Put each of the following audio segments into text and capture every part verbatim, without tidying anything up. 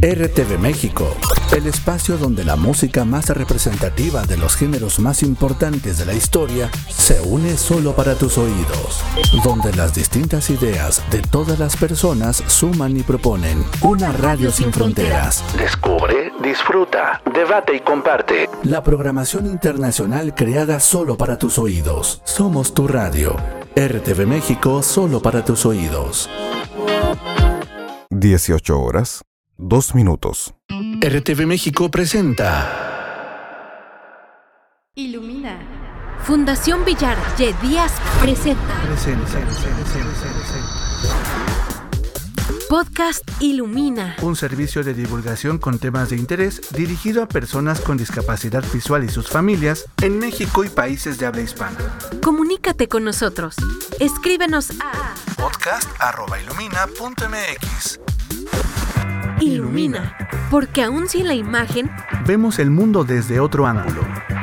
R T V México, el espacio donde la música más representativa de los géneros más importantes de la historia se une solo para tus oídos, donde las distintas ideas de todas las personas suman y proponen una radio sin fronteras. Descubre, disfruta, debate y comparte. La programación internacional creada solo para tus oídos. Somos tu radio. R T V México, solo para tus oídos. dieciocho horas, dos minutos. R T V México presenta Ilumina. Fundación Villar Ye Díaz presenta Podcast Ilumina, un servicio de divulgación con temas de interés dirigido a personas con discapacidad visual y sus familias en México y países de habla hispana. Comunícate con nosotros. Escríbenos a podcast arroba ilumina punto m x. Ilumina, porque aún sin la imagen, vemos el mundo desde otro ángulo.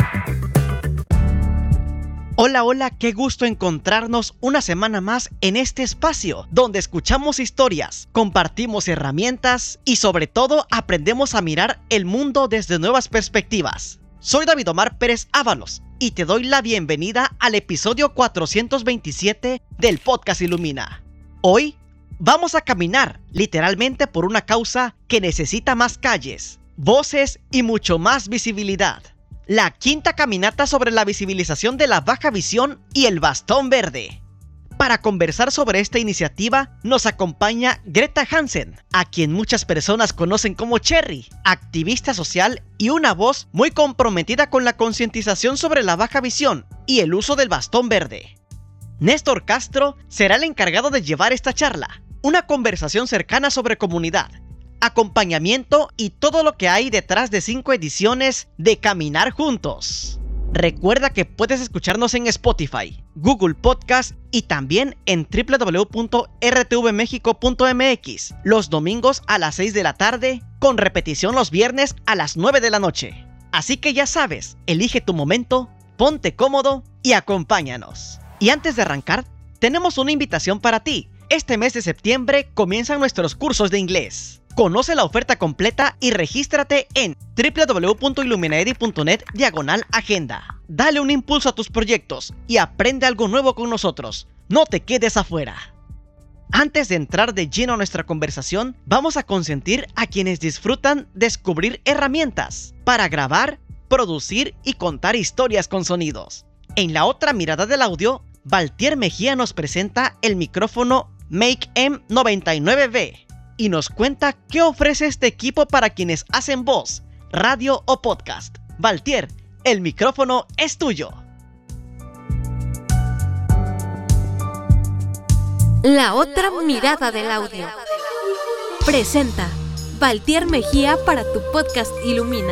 Hola, hola, qué gusto encontrarnos una semana más en este espacio, donde escuchamos historias, compartimos herramientas y sobre todo aprendemos a mirar el mundo desde nuevas perspectivas. Soy David Omar Pérez Ábalos y te doy la bienvenida al episodio cuatrocientos veintisiete del Podcast Ilumina. Hoy vamos a caminar literalmente por una causa que necesita más calles, voces y mucho más visibilidad. La quinta caminata sobre la visibilización de la baja visión y el bastón verde. Para conversar sobre esta iniciativa nos acompaña Greta Hansen, a quien muchas personas conocen como Cherry, activista social y una voz muy comprometida con la concientización sobre la baja visión y el uso del bastón verde. Néstor Castro será el encargado de llevar esta charla, una conversación cercana sobre comunidad, acompañamiento y todo lo que hay detrás de cinco ediciones de Caminar Juntos. Recuerda que puedes escucharnos en Spotify, Google Podcast y también en doble u doble u doble u punto r t v mexico punto m x los domingos a las seis de la tarde, con repetición los viernes a las nueve de la noche. Así que ya sabes, elige tu momento, ponte cómodo y acompáñanos. Y antes de arrancar, tenemos una invitación para ti. Este mes de septiembre comienzan nuestros cursos de inglés. Conoce la oferta completa y regístrate en doble u doble u doble u punto iluminaedi punto net diagonal agenda. Dale un impulso a tus proyectos y aprende algo nuevo con nosotros. No te quedes afuera. Antes de entrar de lleno a nuestra conversación, vamos a consentir a quienes disfrutan descubrir herramientas para grabar, producir y contar historias con sonidos. En la otra mirada del audio, Valtier Mejía nos presenta el micrófono Make M noventa y nueve B y nos cuenta qué ofrece este equipo para quienes hacen voz, radio o podcast. Valtier, el micrófono es tuyo. La otra mirada del audio. Presenta Valtier Mejía para tu podcast Ilumina.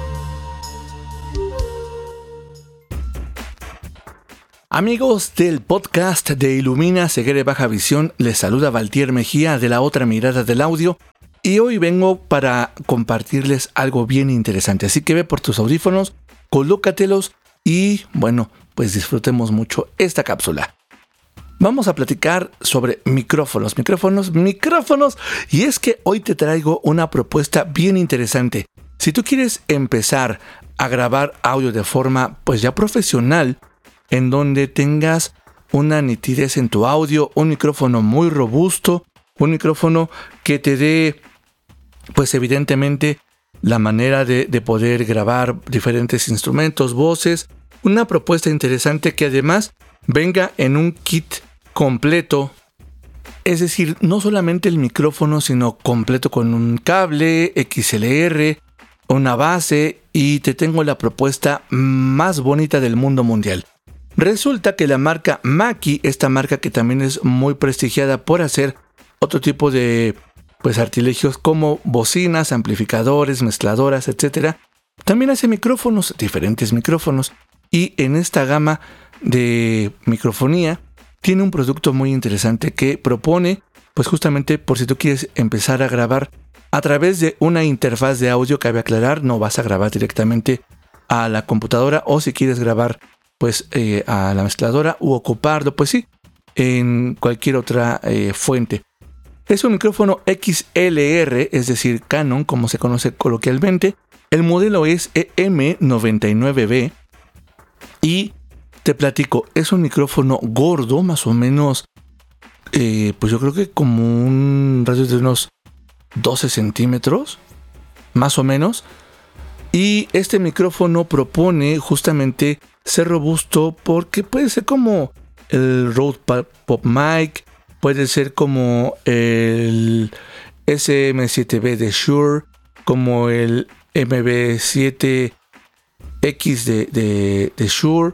Amigos del podcast de Ilumina Ceguera Baja Visión, les saluda Valtier Mejía de La Otra Mirada del Audio y hoy vengo para compartirles algo bien interesante. Así que ve por tus audífonos, colócatelos y bueno, pues disfrutemos mucho esta cápsula. Vamos a platicar sobre micrófonos, micrófonos, micrófonos y es que hoy te traigo una propuesta bien interesante. Si tú quieres empezar a grabar audio de forma pues ya profesional, en donde tengas una nitidez en tu audio, un micrófono muy robusto, un micrófono que te dé, pues evidentemente, la manera de, de poder grabar diferentes instrumentos, voces, una propuesta interesante que además venga en un kit completo, es decir, no solamente el micrófono, sino completo con un cable X L R, una base y te tengo la propuesta más bonita del mundo mundial. Resulta que la marca Mackie, esta marca que también es muy prestigiada por hacer otro tipo de pues artilegios como bocinas, amplificadores, mezcladoras, etcétera, también hace micrófonos, diferentes micrófonos, y en esta gama de microfonía tiene un producto muy interesante que propone, pues justamente por si tú quieres empezar a grabar a través de una interfaz de audio, cabe aclarar, no vas a grabar directamente a la computadora o si quieres grabar pues eh, a la mezcladora u ocuparlo, pues sí, en cualquier otra eh, fuente. Es un micrófono X L R, es decir, Canon, como se conoce coloquialmente. El modelo es E M noventa y nueve B. Y te platico, es un micrófono gordo, más o menos, eh, pues yo creo que como un radio de unos doce centímetros, más o menos. Y este micrófono propone justamente ser robusto porque puede ser como el Rode PopMic, puede ser como el S M siete B de Shure, como el M B siete X de, de, de Shure,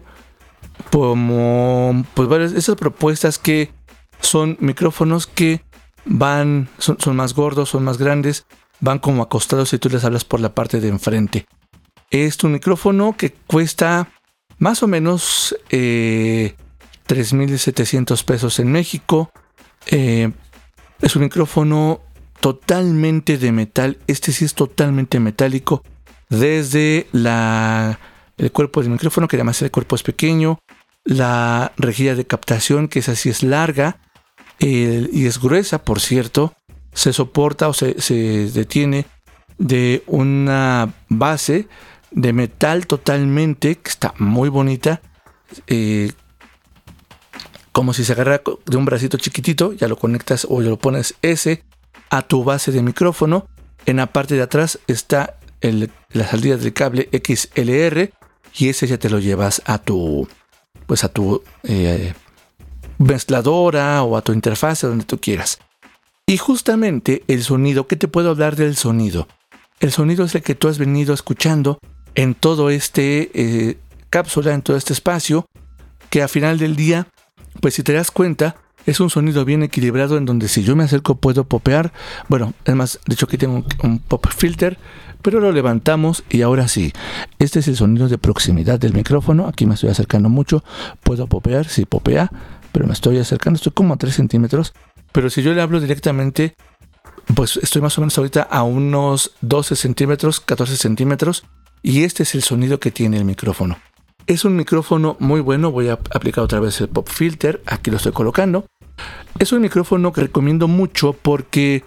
como pues varias esas propuestas que son micrófonos que van, son, son más gordos, son más grandes, van como acostados y tú les hablas por la parte de enfrente. Es un micrófono que cuesta más o menos eh, tres mil setecientos pesos en México. Eh, es un micrófono totalmente de metal. Este sí es totalmente metálico. Desde la, el cuerpo del micrófono, que además el cuerpo es pequeño. La rejilla de captación, que es así, es larga. Eh, y es gruesa, por cierto. Se soporta o se, se detiene de una base de metal totalmente, que está muy bonita, eh, como si se agarrara de un bracito chiquitito. Ya lo conectas o ya lo pones ese a tu base de micrófono. En la parte de atrás está el, la salida del cable X L R y ese ya te lo llevas a tu, pues a tu eh, mezcladora o a tu interfaz, donde tú quieras. Y justamente el sonido, ¿qué te puedo hablar del sonido? El sonido es el que tú has venido escuchando en todo este eh, cápsula, en todo este espacio, que a final del día, pues si te das cuenta, es un sonido bien equilibrado en donde si yo me acerco puedo popear. Bueno, es más, de hecho aquí tengo un, un pop filter, pero lo levantamos y ahora sí, este es el sonido de proximidad del micrófono. Aquí me estoy acercando mucho, puedo popear, sí popea, pero me estoy acercando, estoy como a tres centímetros. Pero si yo le hablo directamente, pues estoy más o menos ahorita a unos doce centímetros, catorce centímetros. Y este es el sonido que tiene el micrófono. Es un micrófono muy bueno. Voy a aplicar otra vez el pop filter. Aquí lo estoy colocando. Es un micrófono que recomiendo mucho porque,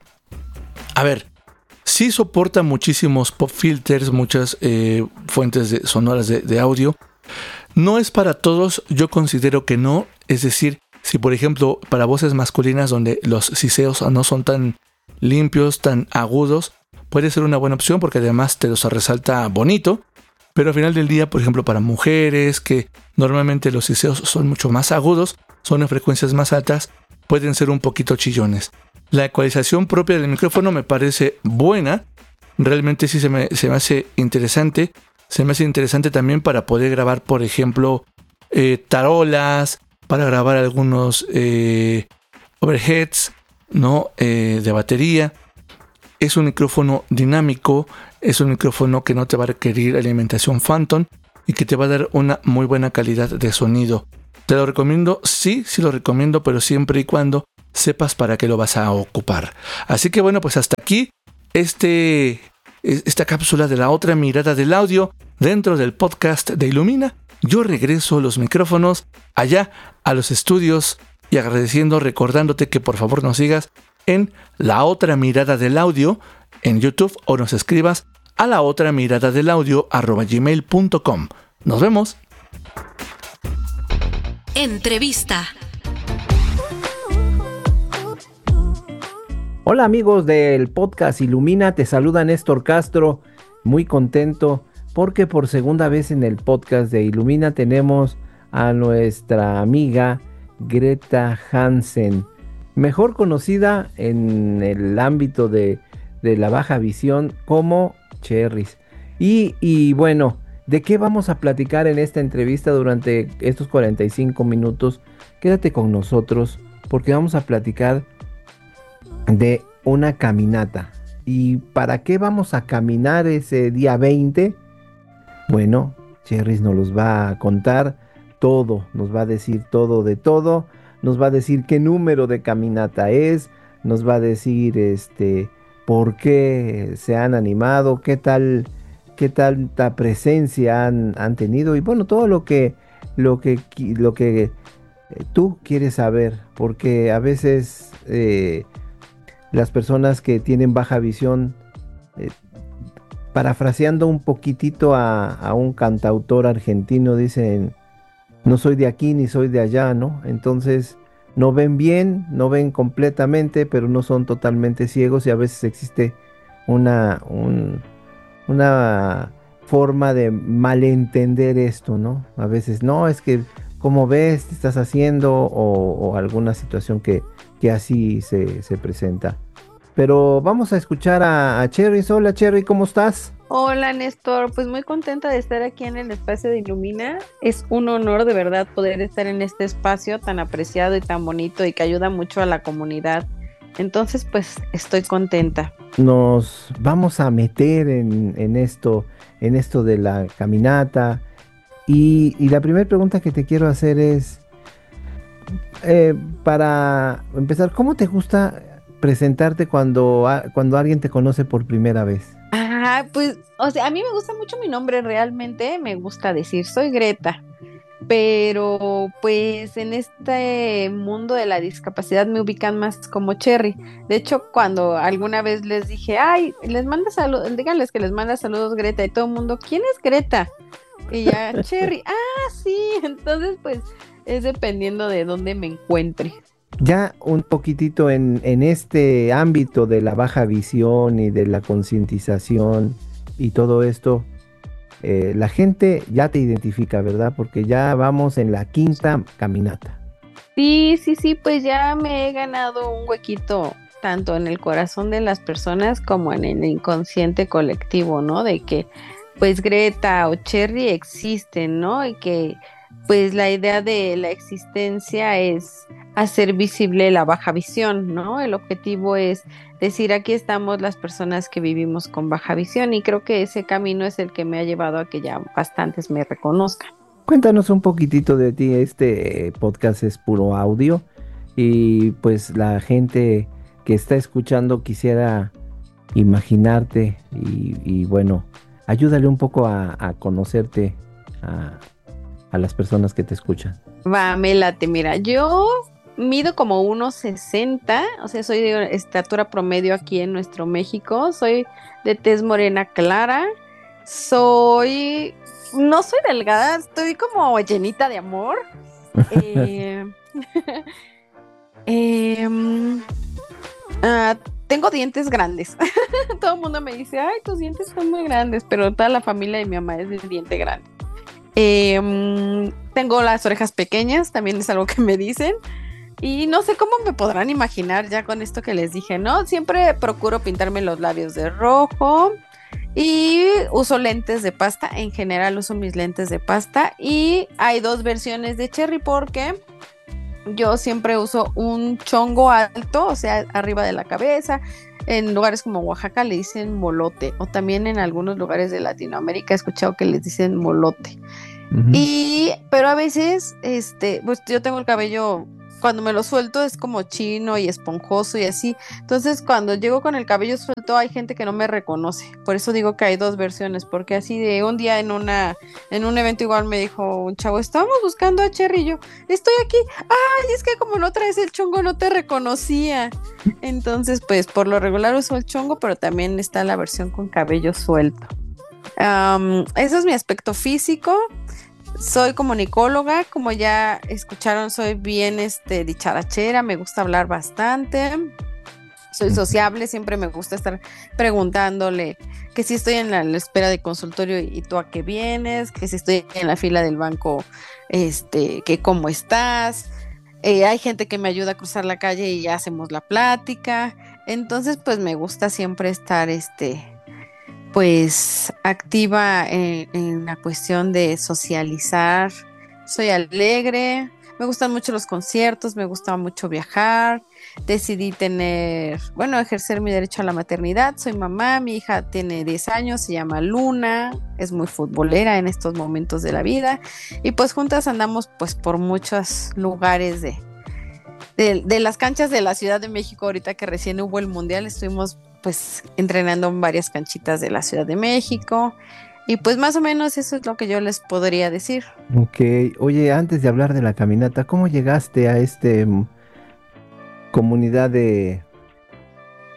a ver, sí soporta muchísimos pop filters, muchas eh, fuentes de, sonoras de, de audio. No es para todos, yo considero que no. Es decir, si por ejemplo para voces masculinas donde los siseos no son tan limpios, tan agudos, puede ser una buena opción porque además te los resalta bonito. Pero al final del día, por ejemplo, para mujeres que normalmente los siseos son mucho más agudos, son en frecuencias más altas, pueden ser un poquito chillones. La ecualización propia del micrófono me parece buena. Realmente sí se me, se me hace interesante. Se me hace interesante también para poder grabar, por ejemplo, eh, tarolas, para grabar algunos eh, overheads, ¿no? Eh, de batería. Es un micrófono dinámico, es un micrófono que no te va a requerir alimentación Phantom y que te va a dar una muy buena calidad de sonido. ¿Te lo recomiendo? Sí, sí lo recomiendo, pero siempre y cuando sepas para qué lo vas a ocupar. Así que bueno, pues hasta aquí este, esta cápsula de la otra mirada del audio dentro del podcast de Ilumina. Yo regreso los micrófonos allá a los estudios y agradeciendo, recordándote que por favor nos sigas en La Otra Mirada del Audio en YouTube o nos escribas a la otra mirada del audio arroba gmail punto com. Nos vemos. Entrevista. Hola amigos del podcast Ilumina, te saluda Néstor Castro, muy contento porque por segunda vez en el podcast de Ilumina tenemos a nuestra amiga Greta Hansen, mejor conocida en el ámbito de, de la baja visión como Cherries. Y, y bueno, ¿de qué vamos a platicar en esta entrevista durante estos cuarenta y cinco minutos? Quédate con nosotros porque vamos a platicar de una caminata. ¿Y para qué vamos a caminar ese día veinte? Bueno, Cherries nos los va a contar todo, nos va a decir todo de todo. Nos va a decir qué número de caminata es, nos va a decir este por qué se han animado, qué tal, qué tanta presencia han, han tenido y bueno, todo lo que, lo que, lo que tú quieres saber, porque a veces eh, las personas que tienen baja visión, eh, parafraseando un poquitito a, a un cantautor argentino, dicen, no soy de aquí ni soy de allá, ¿no? Entonces no ven bien, no ven completamente, pero no son totalmente ciegos y a veces existe una, un, una forma de malentender esto, ¿no? A veces, no, es que, ¿cómo ves? ¿Te estás haciendo? O, o alguna situación que, que así se, se presenta. Pero vamos a escuchar a, a Cherry. Hola Cherry, ¿cómo estás? Hola Néstor, pues muy contenta de estar aquí en el espacio de Ilumina. Es un honor de verdad poder estar en este espacio tan apreciado y tan bonito y que ayuda mucho a la comunidad. Entonces pues estoy contenta. Nos vamos a meter en, en esto, en esto de la caminata. Y, y la primera pregunta que te quiero hacer es, eh, para empezar, ¿cómo te gusta presentarte cuando, a- cuando alguien te conoce por primera vez? Ah, pues, o sea, a mí me gusta mucho mi nombre realmente, me gusta decir, soy Greta, pero pues en este mundo de la discapacidad me ubican más como Cherry. De hecho, cuando alguna vez les dije, ay, les manda saludos, díganles que les manda saludos Greta, y todo el mundo, ¿quién es Greta? Y ya, Cherry, ah, sí, entonces pues es dependiendo de dónde me encuentre. Ya un poquitito en, en este ámbito de la baja visión y de la concientización y todo esto, eh, la gente ya te identifica, ¿verdad? Porque ya vamos en la quinta caminata. Sí, sí, sí, pues ya me he ganado un huequito tanto en el corazón de las personas como en el inconsciente colectivo, ¿no? De que pues Greta o Cherry existen, ¿no? Y que pues la idea de la existencia es hacer visible la baja visión, ¿no? El objetivo es decir, aquí estamos las personas que vivimos con baja visión y creo que ese camino es el que me ha llevado a que ya bastantes me reconozcan. Cuéntanos un poquitito de ti. Este eh, podcast es puro audio y pues la gente que está escuchando quisiera imaginarte y, y bueno, ayúdale un poco a, a conocerte a, a las personas que te escuchan. Va, me late, mira, yo mido como uno sesenta, o sea, soy de estatura promedio aquí en nuestro México, soy de tez morena clara, soy, no soy delgada, estoy como llenita de amor. Eh, em, ah, tengo dientes grandes. Todo el mundo me dice, ay, tus dientes son muy grandes, pero toda la familia de mi mamá es de diente grande. Eh, tengo las orejas pequeñas, también es algo que me dicen. Y no sé cómo me podrán imaginar ya con esto que les dije, ¿no? Siempre procuro pintarme los labios de rojo y uso lentes de pasta. En general uso mis lentes de pasta. Y hay dos versiones de Cherry porque yo siempre uso un chongo alto, o sea, arriba de la cabeza. En lugares como Oaxaca le dicen molote, o también en algunos lugares de Latinoamérica he escuchado que les dicen molote. Ujú. Y, pero a veces, este, pues yo tengo el cabello, cuando me lo suelto es como chino y esponjoso y así. Entonces, cuando llego con el cabello suelto, hay gente que no me reconoce. Por eso digo que hay dos versiones, porque así de un día en una, en un evento igual me dijo un chavo, estábamos buscando a Cherry y yo, estoy aquí. Ay, es que como no traes el chongo, no te reconocía. Entonces, pues por lo regular uso el chongo, pero también está la versión con cabello suelto. Um, eso es mi aspecto físico. Soy comunicóloga, como ya escucharon, soy bien este, dicharachera, me gusta hablar bastante, soy sociable, siempre me gusta estar preguntándole que si estoy en la, la espera de consultorio y tú a qué vienes, que si estoy en la fila del banco, este, que cómo estás. Eh, hay gente que me ayuda a cruzar la calle y ya hacemos la plática, entonces pues me gusta siempre estar este pues activa en, en la cuestión de socializar. Soy alegre, me gustan mucho los conciertos, me gusta mucho viajar. Decidí tener, bueno, ejercer mi derecho a la maternidad. Soy mamá, mi hija tiene diez años, se llama Luna, es muy futbolera en estos momentos de la vida. Y pues juntas andamos pues por muchos lugares de, de, de las canchas de la Ciudad de México. Ahorita que recién hubo el Mundial, estuvimos pues entrenando en varias canchitas de la Ciudad de México y pues más o menos eso es lo que yo les podría decir. Ok, oye, antes de hablar de la caminata, ¿cómo llegaste a este mm, comunidad de,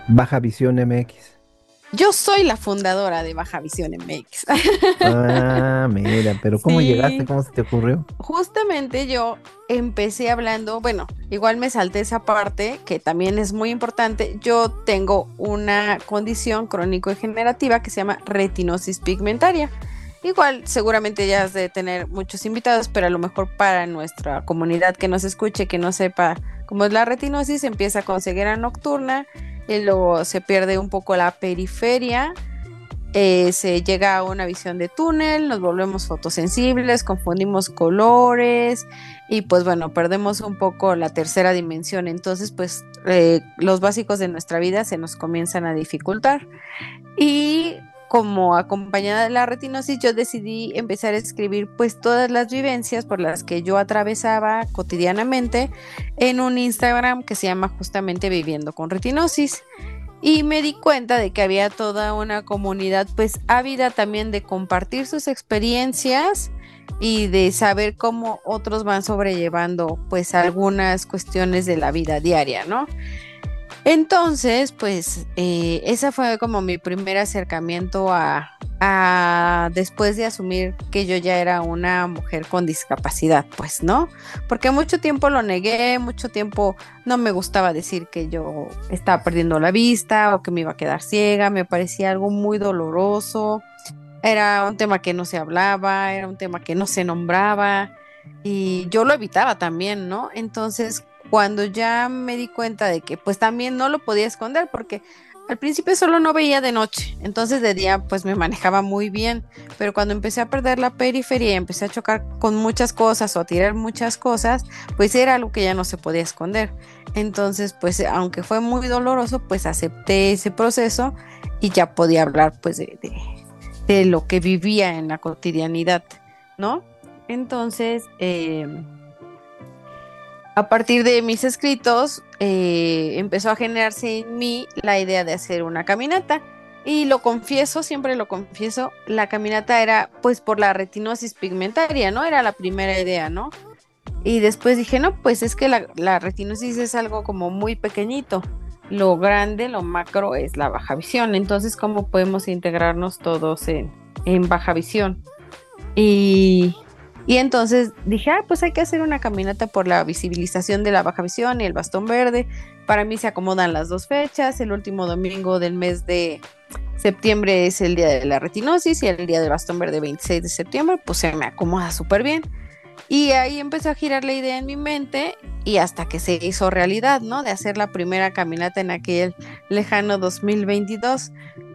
Baja Visión M X. Yo soy la fundadora de Baja Visión M X. Ah, mira, pero ¿cómo Sí. llegaste? ¿Cómo se te ocurrió? Justamente yo empecé hablando, bueno, igual me salté esa parte que también es muy importante. Yo tengo una condición crónico-degenerativa que se llama retinosis pigmentaria. Igual seguramente ya has de tener muchos invitados, pero a lo mejor para nuestra comunidad que nos escuche, que no sepa cómo es la retinosis, empieza con ceguera nocturna y luego se pierde un poco la periferia. Eh, se llega a una visión de túnel, nos volvemos fotosensibles, confundimos colores y pues bueno, perdemos un poco la tercera dimensión. Entonces pues eh, los básicos de nuestra vida se nos comienzan a dificultar. Y como acompañada de la retinosis, yo decidí empezar a escribir pues todas las vivencias por las que yo atravesaba cotidianamente en un Instagram que se llama justamente Viviendo con Retinosis. Y me di cuenta de que había toda una comunidad pues ávida también de compartir sus experiencias y de saber cómo otros van sobrellevando pues algunas cuestiones de la vida diaria, ¿no? Entonces, pues eh, esa fue como mi primer acercamiento a, a después de asumir que yo ya era una mujer con discapacidad, pues, ¿no? Porque mucho tiempo lo negué, mucho tiempo no me gustaba decir que yo estaba perdiendo la vista o que me iba a quedar ciega, me parecía algo muy doloroso, era un tema que no se hablaba, era un tema que no se nombraba y yo lo evitaba también, ¿no? Entonces, cuando ya me di cuenta de que pues también no lo podía esconder porque al principio solo no veía de noche, entonces de día pues me manejaba muy bien, pero cuando empecé a perder la periferia y empecé a chocar con muchas cosas o a tirar muchas cosas, pues era algo que ya no se podía esconder. Entonces pues aunque fue muy doloroso, pues acepté ese proceso y ya podía hablar pues de, de, de lo que vivía en la cotidianidad, ¿no? Entonces eh, a partir de mis escritos, eh, empezó a generarse en mí la idea de hacer una caminata. Y lo confieso, siempre lo confieso, la caminata era pues por la retinosis pigmentaria, ¿no? Era la primera idea, ¿no? Y después dije, no, pues es que la, la retinosis es algo como muy pequeñito. Lo grande, lo macro es la baja visión. Entonces, ¿cómo podemos integrarnos todos en, en baja visión? Y... Y entonces dije, ah, pues hay que hacer una caminata por la visibilización de la baja visión y el bastón verde. Para mí se acomodan las dos fechas. El último domingo del mes de septiembre es el día de la retinosis y el día del bastón verde veintiséis de septiembre, pues se me acomoda súper bien. Y ahí empezó a girar la idea en mi mente y hasta que se hizo realidad, ¿no? De hacer la primera caminata en aquel lejano dos mil veintidós.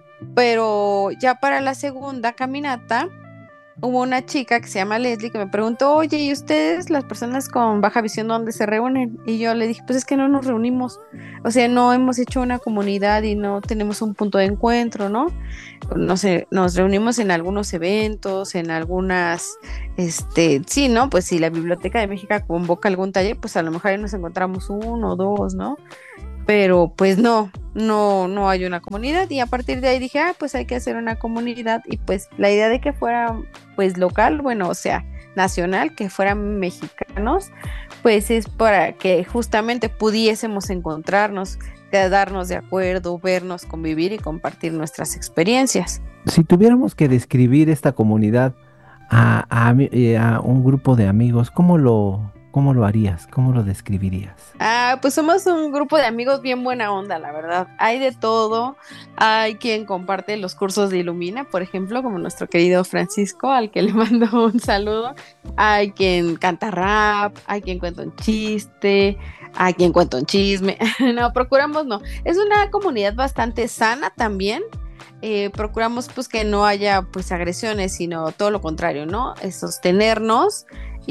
Pero ya para la segunda caminata hubo una chica que se llama Leslie que me preguntó, oye, ¿y ustedes, las personas con baja visión, dónde se reúnen? Y yo le dije, pues es que no nos reunimos, o sea, no hemos hecho una comunidad y no tenemos un punto de encuentro, ¿no? No sé, nos reunimos en algunos eventos, en algunas, este, sí, ¿no? Pues si la Biblioteca de México convoca algún taller, pues a lo mejor ahí nos encontramos uno o dos, ¿no? Pero pues no, no, no hay una comunidad y a partir de ahí dije, ah, pues hay que hacer una comunidad y pues la idea de que fuera pues local, bueno, o sea, nacional, que fueran mexicanos, pues es para que justamente pudiésemos encontrarnos, quedarnos de acuerdo, vernos, convivir y compartir nuestras experiencias. Si tuviéramos que describir esta comunidad a, a, a un grupo de amigos, ¿cómo lo... ¿Cómo lo harías? ¿Cómo lo describirías? Ah, pues somos un grupo de amigos bien buena onda, la verdad. Hay de todo. Hay quien comparte los cursos de Ilumina, por ejemplo, como nuestro querido Francisco, al que le mando un saludo. Hay quien canta rap, hay quien cuenta un chiste, hay quien cuenta un chisme. No, procuramos no. Es una comunidad bastante sana también. Eh, procuramos pues que no haya pues agresiones, sino todo lo contrario, ¿no? Es sostenernos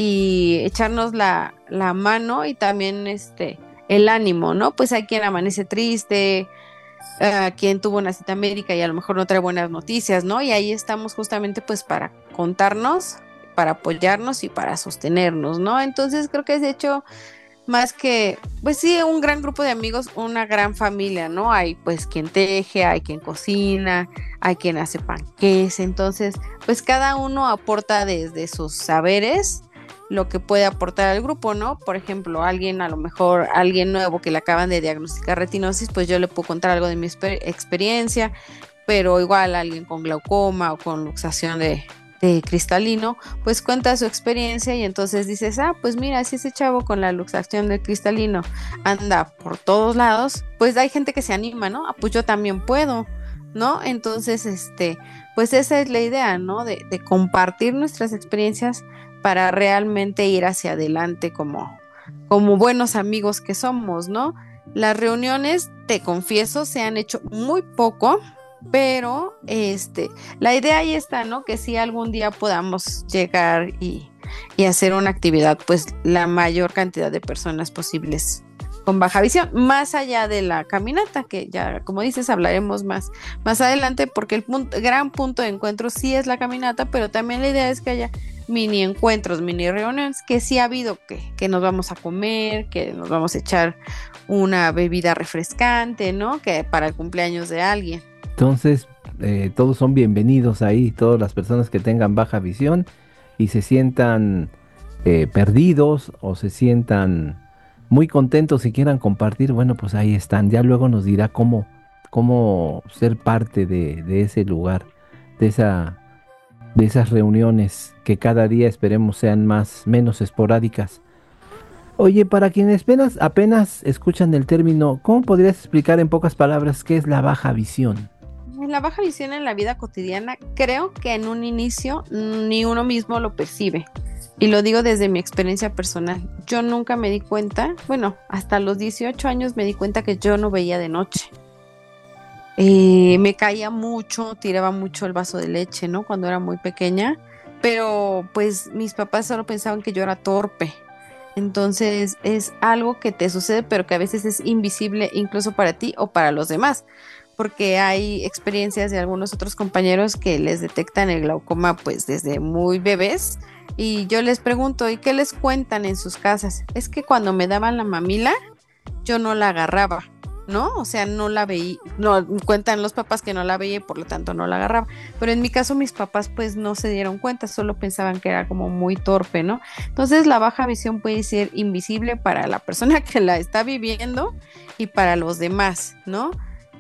y echarnos la, la mano y también este el ánimo, ¿no? Pues hay quien amanece triste, uh, quien tuvo una cita médica y a lo mejor no trae buenas noticias, ¿no? Y ahí estamos justamente pues para contarnos, para apoyarnos y para sostenernos, ¿no? Entonces creo que es de hecho más que, pues sí, un gran grupo de amigos, una gran familia, ¿no? Hay pues quien teje, hay quien cocina, hay quien hace panqués, entonces pues cada uno aporta desde sus saberes lo que puede aportar al grupo, ¿no? Por ejemplo, alguien, a lo mejor alguien nuevo que le acaban de diagnosticar retinosis, pues yo le puedo contar algo de mi exper- experiencia, pero igual alguien con glaucoma o con luxación de, de cristalino, pues cuenta su experiencia y entonces dices, ah, pues mira, si ese chavo con la luxación del cristalino anda por todos lados, pues hay gente que se anima, ¿no? Ah, pues yo también puedo, ¿no? Entonces, este, pues esa es la idea, ¿no? De, de compartir nuestras experiencias para realmente ir hacia adelante como, como buenos amigos que somos, ¿no? Las reuniones, te confieso, se han hecho muy poco, pero este, la idea ahí está, ¿no? Que si algún día podamos llegar y, y hacer una actividad, pues la mayor cantidad de personas posibles con baja visión, más allá de la caminata, que ya, como dices, hablaremos más, más adelante, porque el punto, gran punto de encuentro sí es la caminata, pero también la idea es que haya mini encuentros, mini reuniones, que sí ha habido, que, que nos vamos a comer, que nos vamos a echar una bebida refrescante, ¿no? Que para el cumpleaños de alguien. Entonces, eh, todos son bienvenidos ahí, todas las personas que tengan baja visión y se sientan eh, perdidos o se sientan muy contentos y quieran compartir, bueno, pues ahí están. Ya luego nos dirá cómo, cómo ser parte de, de ese lugar, de esa, de esas reuniones que cada día esperemos sean más, menos esporádicas. Oye, para quienes apenas, apenas escuchan el término, ¿cómo podrías explicar en pocas palabras qué es la baja visión? La baja visión en la vida cotidiana, creo que en un inicio ni uno mismo lo percibe. Y lo digo desde mi experiencia personal. Yo nunca me di cuenta, bueno, hasta los dieciocho años me di cuenta que yo no veía de noche. Eh, me caía mucho, tiraba mucho el vaso de leche, ¿no? Cuando era muy pequeña. Pero pues mis papás solo pensaban que yo era torpe. Entonces es algo que te sucede, pero que a veces es invisible incluso para ti o para los demás. Porque hay experiencias de algunos otros compañeros que les detectan el glaucoma pues desde muy bebés. Y yo les pregunto, ¿y qué les cuentan en sus casas? Es que cuando me daban la mamila, yo no la agarraba, ¿no? O sea, no la veía, no, cuentan los papás que no la veía y por lo tanto no la agarraba. Pero en mi caso mis papás pues no se dieron cuenta, solo pensaban que era como muy torpe, ¿no? Entonces la baja visión puede ser invisible para la persona que la está viviendo y para los demás, ¿no?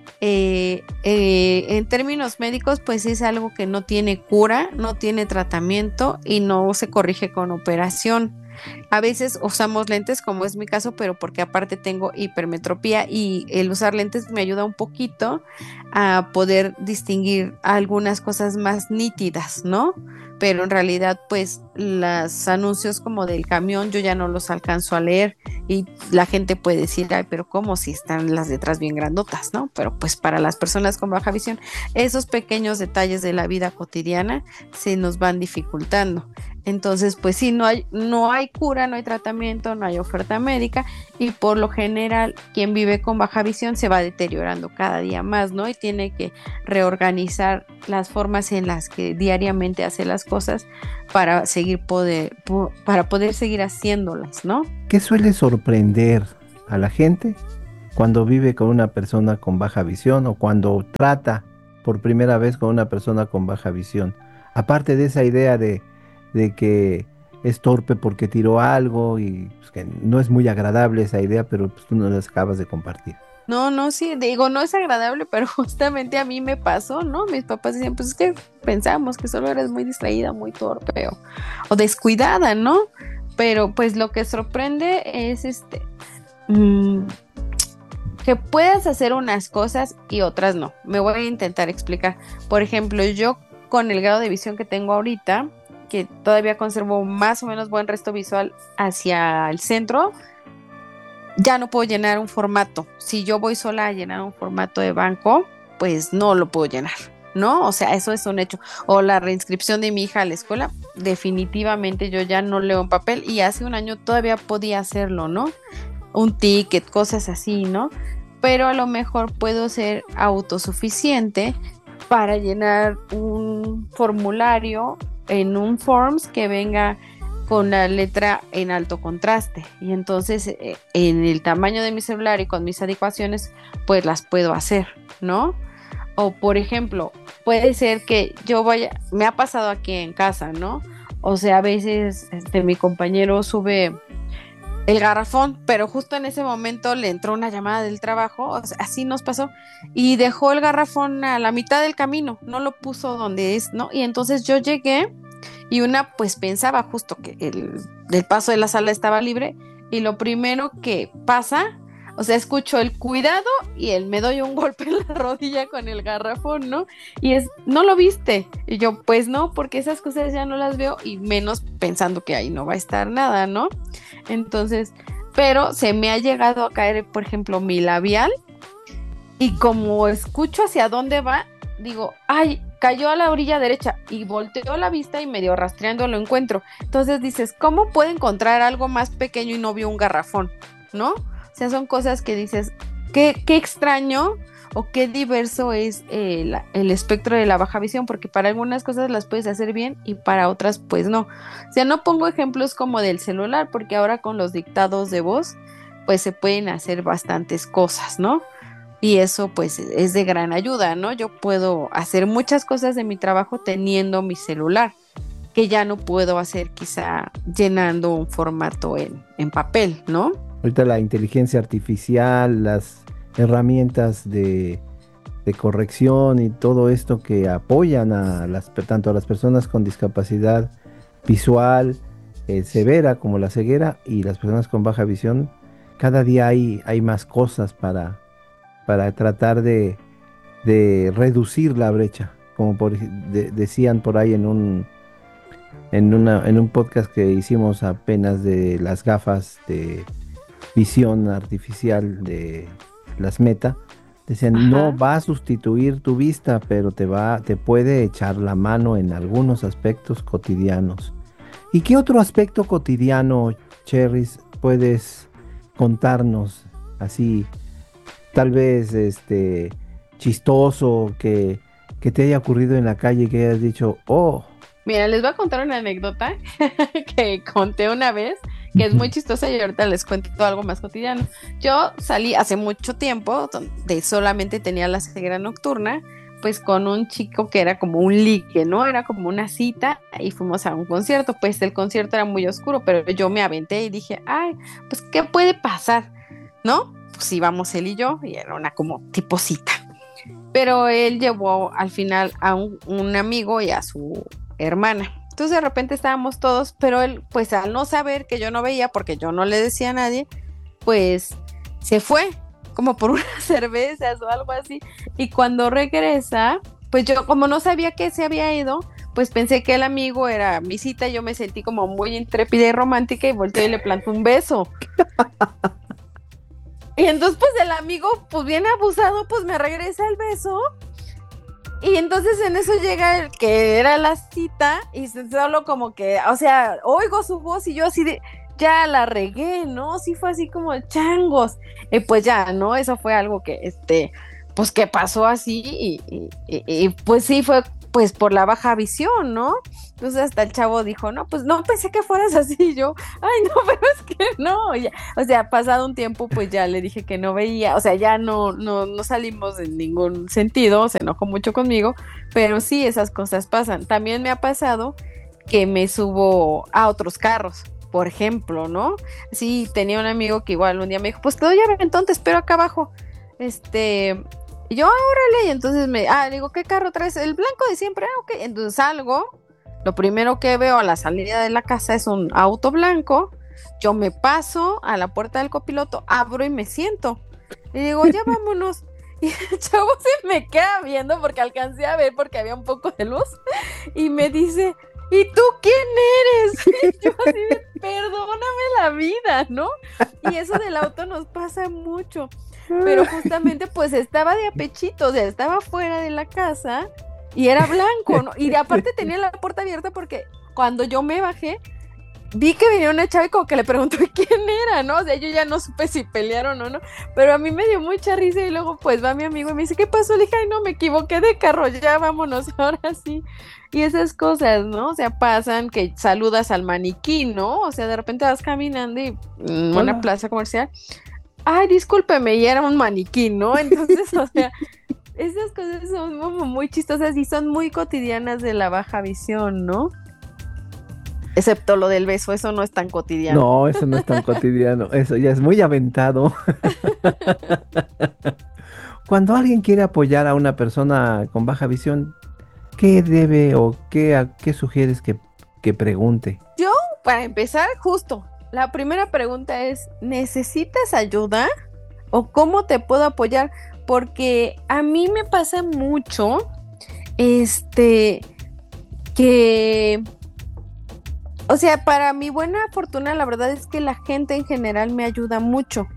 Eh, eh, en términos médicos pues es algo que no tiene cura, no tiene tratamiento y no se corrige con operación. A veces usamos lentes, como es mi caso, pero porque aparte tengo hipermetropía y el usar lentes me ayuda un poquito a poder distinguir algunas cosas más nítidas, ¿no? Pero en realidad pues los anuncios como del camión yo ya no los alcanzo a leer y la gente puede decir, ay, pero ¿cómo si están las letras bien grandotas, ¿no? Pero pues para las personas con baja visión esos pequeños detalles de la vida cotidiana se nos van dificultando. Entonces, pues sí, no hay, no hay cura, no hay tratamiento, no hay oferta médica y por lo general quien vive con baja visión se va deteriorando cada día más, ¿no? Y tiene que reorganizar las formas en las que diariamente hace las cosas para seguir poder, para poder seguir haciéndolas, ¿no? ¿Qué suele sorprender a la gente cuando vive con una persona con baja visión o cuando trata por primera vez con una persona con baja visión? Aparte de esa idea de de que es torpe porque tiró algo y pues, que no es muy agradable esa idea, pero pues, tú no las acabas de compartir. No, no, sí, digo, no es agradable, pero justamente a mí me pasó, ¿no? Mis papás decían, pues es que pensamos que solo eres muy distraída, muy torpe o, o descuidada, ¿no? Pero pues lo que sorprende es este mmm, que puedas hacer unas cosas y otras no. Me voy a intentar explicar. Por ejemplo, yo con el grado de visión que tengo ahorita, que todavía conservo más o menos buen resto visual hacia el centro, ya no puedo llenar un formato. Si yo voy sola a llenar un formato de banco, pues no lo puedo llenar, ¿no? O sea, eso es un hecho. O la reinscripción de mi hija a la escuela, definitivamente yo ya no leo en papel y hace un año todavía podía hacerlo, ¿no? Un ticket, cosas así, ¿no? Pero a lo mejor puedo ser autosuficiente para llenar un formulario en un forms que venga con la letra en alto contraste y entonces eh, en el tamaño de mi celular y con mis adecuaciones pues las puedo hacer, ¿no? O por ejemplo, puede ser que yo vaya, me ha pasado aquí en casa, ¿no? o sea, a veces este, mi compañero sube el garrafón, pero justo en ese momento le entró una llamada del trabajo, o sea, así nos pasó, y dejó el garrafón a la mitad del camino, no lo puso donde es, ¿no? Y entonces yo llegué y una pues pensaba justo que el, el paso de la sala estaba libre, y lo primero que pasa, o sea, escucho el cuidado y él me doy un golpe en la rodilla con el garrafón, ¿no? Y es, ¿no lo viste? Y yo, pues no, porque esas cosas ya no las veo, y menos pensando que ahí no va a estar nada, ¿no? Entonces, pero se me ha llegado a caer, por ejemplo, mi labial, y como escucho hacia dónde va, digo, ay, cayó a la orilla derecha, y volteo la vista y medio rastreando lo encuentro. Entonces dices, ¿cómo puede encontrar algo más pequeño y no vio un garrafón? ¿No? O sea, son cosas que dices, qué, qué extraño o qué diverso es eh, la, el espectro de la baja visión, porque para algunas cosas las puedes hacer bien y para otras pues no. O sea, no pongo ejemplos como del celular, porque ahora con los dictados de voz pues se pueden hacer bastantes cosas, ¿no? Y eso pues es de gran ayuda, ¿no? Yo puedo hacer muchas cosas de mi trabajo teniendo mi celular, que ya no puedo hacer quizá llenando un formato en, en papel, ¿no? Ahorita la inteligencia artificial, las herramientas de, de corrección y todo esto que apoyan a las, tanto a las personas con discapacidad visual eh, severa como la ceguera, y las personas con baja visión, cada día hay, hay más cosas para, para tratar de, de reducir la brecha, como por, de, decían por ahí en un, en, una, en un podcast que hicimos apenas de las gafas de visión artificial de las Meta, decían, ajá, no va a sustituir tu vista, pero te va, te puede echar la mano en algunos aspectos cotidianos. ¿Y qué otro aspecto cotidiano, Cherries, puedes contarnos así, tal vez este chistoso, que, que te haya ocurrido en la calle, que hayas dicho, oh? Mira, les voy a contar una anécdota que conté una vez, que es muy chistosa, y ahorita les cuento algo más cotidiano. Yo salí hace mucho tiempo, donde solamente tenía la ceguera nocturna, pues con un chico que era como un ligue, ¿no? Era como una cita, y fuimos a un concierto. Pues el concierto era muy oscuro, pero yo me aventé y dije, ay, pues ¿qué puede pasar? ¿No? Pues íbamos él y yo, y era una como tipo cita. Pero él llevó al final a un, un amigo y a su hermana. Entonces de repente estábamos todos, pero él, pues al no saber que yo no veía, porque yo no le decía a nadie, pues se fue como por unas cervezas o algo así, y cuando regresa, pues yo como no sabía que se había ido, pues pensé que el amigo era mi cita, y yo me sentí como muy intrépida y romántica, y volteé y le planté un beso. Y entonces pues el amigo, pues bien abusado, pues me regresa el beso. Y entonces en eso llega el que era la cita, y solo como que, o sea, oigo su voz y yo así de, ya la regué, ¿no? Sí fue así como changos. Y pues ya, ¿no? Eso fue algo que, este, pues que pasó así, y, y, y, y pues sí fue pues por la baja visión, ¿no? Entonces hasta el chavo dijo, no, pues no pensé que fueras así, y yo, ay no, pero es que no, ya, o sea, pasado un tiempo pues ya le dije que no veía, o sea, ya no, no, no salimos en ningún sentido, se enojó mucho conmigo, pero sí, esas cosas pasan. También me ha pasado que me subo a otros carros, por ejemplo, ¿no? Sí, tenía un amigo que igual un día me dijo, pues te doy aventón, te espero acá abajo, este... Y yo, ah, órale, y entonces me, ah, digo, ¿qué carro traes? El blanco de siempre, ah, ok, entonces salgo, lo primero que veo a la salida de la casa es un auto blanco, yo me paso a la puerta del copiloto, abro y me siento, y digo, ya vámonos, y el chavo se me queda viendo porque alcancé a ver porque había un poco de luz, y me dice, ¿y tú quién eres? Y yo así de, perdóname la vida, ¿no? Y eso del auto nos pasa mucho. Pero justamente pues estaba de apechito, o sea, estaba fuera de la casa y era blanco, ¿no? Y de aparte tenía la puerta abierta porque cuando yo me bajé, vi que venía una chava y como que le preguntó quién era, ¿no? O sea, yo ya no supe si pelearon o no, pero a mí me dio mucha risa, y luego pues va mi amigo y me dice, ¿qué pasó? Le dije, ay no, me equivoqué de carro, ya vámonos, ahora sí. Y esas cosas, ¿no? O sea, pasan, que saludas al maniquí, ¿no? O sea, de repente vas caminando y en una Hola. plaza comercial, ay, discúlpeme, y era un maniquí, ¿no? Entonces, o sea, esas cosas son como muy chistosas y son muy cotidianas de la baja visión, ¿no? Excepto lo del beso, eso no es tan cotidiano. No, eso no es tan cotidiano, eso ya es muy aventado. Cuando alguien quiere apoyar a una persona con baja visión, ¿qué debe o qué, a, qué sugieres que, que pregunte? Yo, para empezar, justo, la primera pregunta es, ¿necesitas ayuda? ¿O cómo te puedo apoyar? Porque a mí me pasa mucho, este, que... O sea, para mi buena fortuna, la verdad es que la gente en general me ayuda mucho,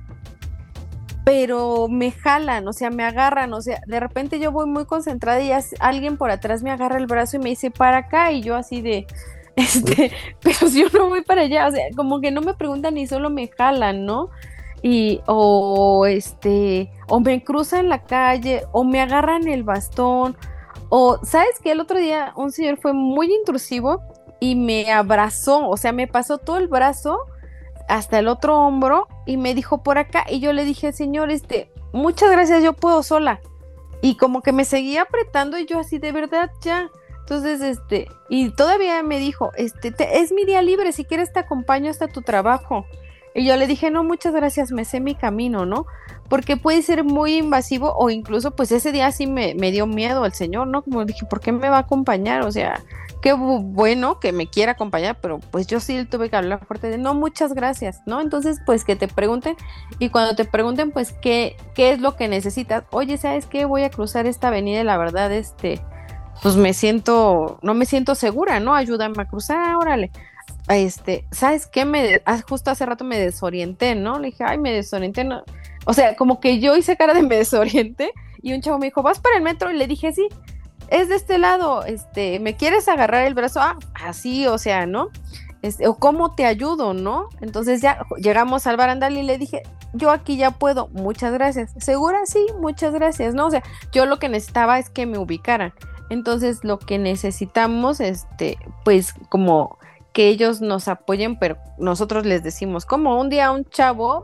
pero me jalan, o sea, me agarran, o sea, de repente yo voy muy concentrada y as- alguien por atrás me agarra el brazo y me dice, para acá, y yo así de, este, pero si yo no voy para allá, o sea, como que no me preguntan y solo me jalan, ¿no? Y, o este, o me cruzan la calle, o me agarran el bastón, o, ¿sabes qué? El otro día un señor fue muy intrusivo y me abrazó, o sea, me pasó todo el brazo hasta el otro hombro y me dijo por acá, y yo le dije, señor, este, muchas gracias, yo puedo sola, y como que me seguía apretando y yo así, de verdad, ya. Entonces, este, y todavía me dijo, este, te- es mi día libre, si quieres te acompaño hasta tu trabajo. Y yo le dije, no, muchas gracias, me sé mi camino, ¿no? Porque puede ser muy invasivo, o incluso, pues ese día sí me, me dio miedo el señor, ¿no? Como dije, ¿por qué me va a acompañar? O sea, qué bu- bueno que me quiera acompañar, pero pues yo sí tuve que hablar fuerte de, no, muchas gracias, ¿no? Entonces, pues que te pregunten, y cuando te pregunten, pues, ¿qué, qué es lo que necesitas? Oye, ¿sabes qué? Voy a cruzar esta avenida y la verdad, este, pues me siento, no me siento segura, ¿no? Ayúdame a cruzar, órale. Este, ¿sabes qué? Me, de- ah, justo hace rato me desorienté, ¿no? Le dije, ay, me desorienté, no. O sea, como que yo hice cara de me desorienté y un chavo me dijo, ¿vas para el metro? Y le dije, sí, es de este lado, este, ¿me quieres agarrar el brazo? Ah, así, o sea, ¿no? Este, o cómo te ayudo, ¿no? Entonces ya llegamos al barandal y le dije, yo aquí ya puedo, muchas gracias. ¿Segura? Sí, muchas gracias, ¿no? O sea, yo lo que necesitaba es que me ubicaran. Entonces, lo que necesitamos, este, pues, como que ellos nos apoyen, pero nosotros les decimos, como un día un chavo,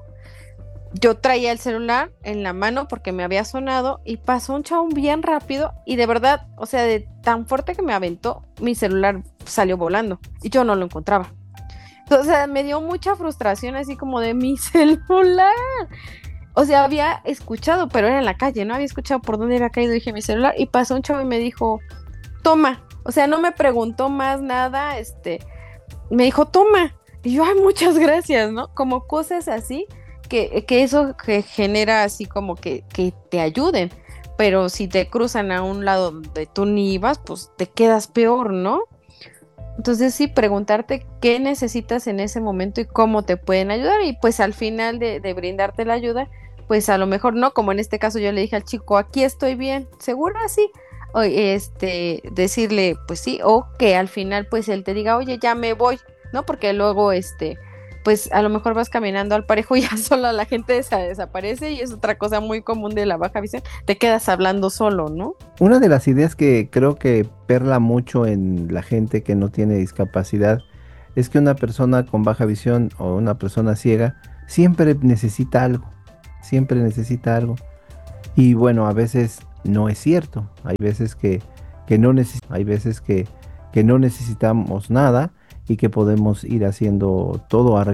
yo traía el celular en la mano porque me había sonado y pasó un chavo bien rápido y de verdad, o sea, de tan fuerte que me aventó, mi celular salió volando y yo no lo encontraba. Entonces, o sea, me dio mucha frustración así como de mi celular. O sea, había escuchado, pero era en la calle, no había escuchado por dónde había caído, dije mi celular y pasó un chavo y me dijo, toma, o sea, no me preguntó más nada, este, me dijo, toma, y yo, ay, muchas gracias, ¿no? Como cosas así, que, que eso que genera así como que, que te ayuden, pero si te cruzan a un lado donde tú ni ibas, pues te quedas peor, ¿no? Entonces sí, preguntarte qué necesitas en ese momento y cómo te pueden ayudar, y pues al final de, de brindarte la ayuda, pues a lo mejor no, como en este caso yo le dije al chico, aquí estoy bien, ¿segura? Sí. O este, decirle, pues sí, o que al final pues él te diga, oye, ya me voy, ¿no? Porque luego, este, pues a lo mejor vas caminando al parejo y ya solo la gente desa- desaparece y es otra cosa muy común de la baja visión, te quedas hablando solo, ¿no? Una de las ideas que creo que perla mucho en la gente que no tiene discapacidad es que una persona con baja visión o una persona ciega siempre necesita algo, siempre necesita algo. Y bueno, a veces no es cierto, hay veces que, que no neces- hay veces que, que no necesitamos nada y que podemos ir haciendo todo, arreglando